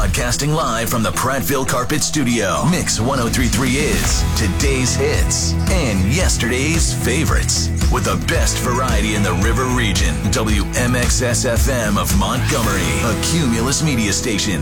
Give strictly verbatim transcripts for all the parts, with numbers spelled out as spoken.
Broadcasting live from the Prattville Carpet Studio. Mix ten thirty-three is today's hits and yesterday's favorites. With the best variety in the River Region. W M X S F M of Montgomery, a Cumulus media station.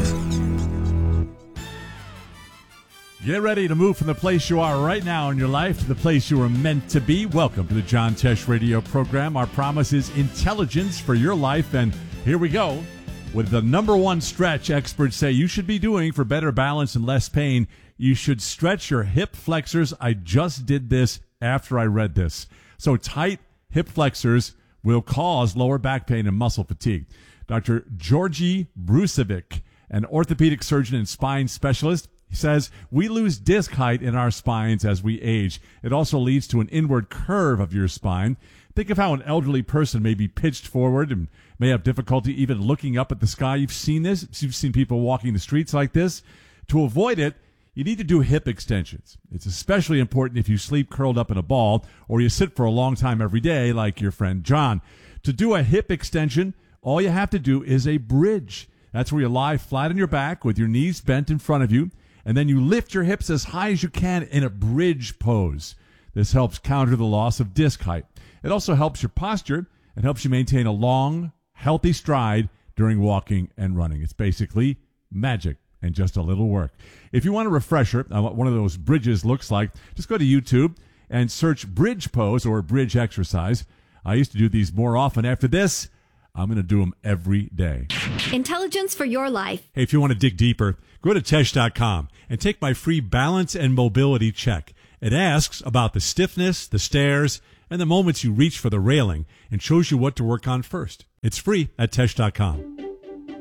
Get ready to move from the place you are right now in your life to the place you were meant to be. Welcome to the John Tesh Radio program. Our promise is intelligence for your life, and here we go with the number one stretch experts say you should be doing for better balance and less pain. You should stretch your hip flexors. I just did this after I read this. So tight hip flexors will cause lower back pain and muscle fatigue. Doctor Georgi Brucevic, an orthopedic surgeon and spine specialist, he says we lose disc height in our spines as we age. It also leads to an inward curve of your spine. Think of how an elderly person may be pitched forward and may have difficulty even looking up at the sky. You've seen this. You've seen people walking the streets like this. To avoid it, you need to do hip extensions. It's especially important if you sleep curled up in a ball or you sit for a long time every day like your friend John. To do a hip extension, all you have to do is a bridge. That's where you lie flat on your back with your knees bent in front of you, and then you lift your hips as high as you can in a bridge pose. This helps counter the loss of disc height. It also helps your posture and helps you maintain a long, healthy stride during walking and running. It's basically magic and just a little work. If you want a refresher on what one of those bridges looks like, just go to YouTube and search bridge pose or bridge exercise. I used to do these more often. After this, I'm going to do them every day. Intelligence for your life. Hey, if you want to dig deeper, go to Tesh dot com and take my free balance and mobility check. It asks about the stiffness, the stairs, and the moments you reach for the railing and shows you what to work on first. It's free at Tesh dot com.